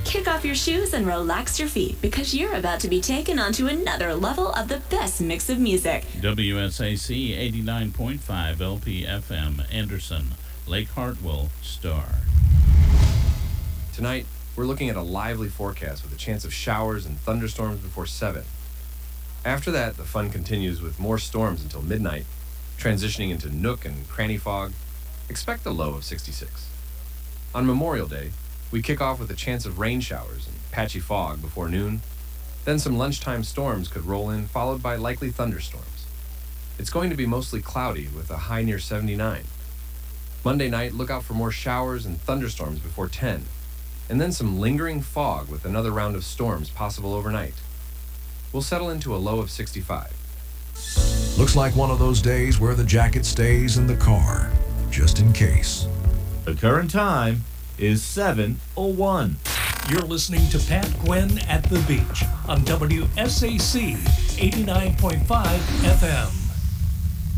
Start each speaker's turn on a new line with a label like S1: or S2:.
S1: Kick off your shoes and relax your feet because you're about to be taken onto another level of the best mix of music.
S2: WSAC 89.5 LPFM, Anderson, Lake Hartwell, Star.
S3: Tonight, we're looking at a lively forecast with a chance of showers and thunderstorms before 7. After that, the fun continues with more storms until midnight, transitioning into nook and cranny fog. Expect a low of 66. On Memorial Day, we kick off with a chance of rain showers and patchy fog before noon. Then some lunchtime storms could roll in, followed by likely thunderstorms. It's going to be mostly cloudy with a high near 79. Monday night, look out for more showers and thunderstorms before 10, and then some lingering fog with another round of storms possible overnight. We'll settle into a low of 65.
S4: Looks like one of those days where the jacket stays in the car, just in case.
S5: The current time is 7:01.
S6: You're listening to Pat Gwynn at the Beach on WSAC 89.5 FM.